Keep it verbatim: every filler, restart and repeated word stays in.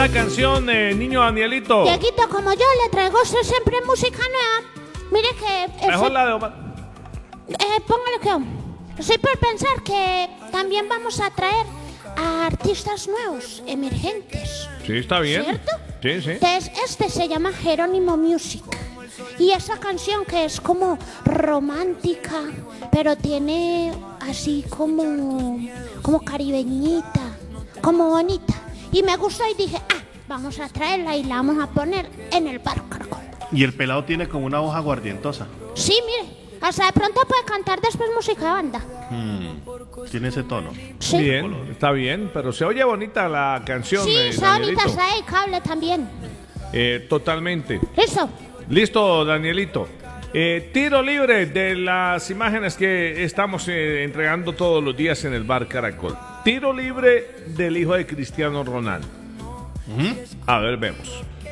La canción, eh, niño Danielito. Dieguito, como yo le traigo a usted siempre música nueva, mire que... Mejor ese- la de Omar. Eh, póngale que... Estoy por pensar que también vamos a traer a artistas nuevos, emergentes. Sí, está bien. ¿Cierto? Sí, sí. Entonces, este se llama Jerónimo Music. Y esa canción que es como romántica, pero tiene así como, como caribeñita, como bonita. Y me gustó y dije, ah, vamos a traerla y la vamos a poner en el bar Caracol. Y el pelado tiene como una voz aguardientosa. Sí, mire, hasta de pronto puede cantar después música de banda. Hmm, Tiene ese tono. Sí, Bien, está bien, pero se oye bonita la canción. sí, eh, está bonita, Danielito. está dedicable también. Eh, totalmente. Eso. Listo, Danielito. Eh, tiro libre de las imágenes que estamos eh, entregando todos los días en el bar Caracol. Tiro libre del hijo de Cristiano Ronaldo. A ver, vemos.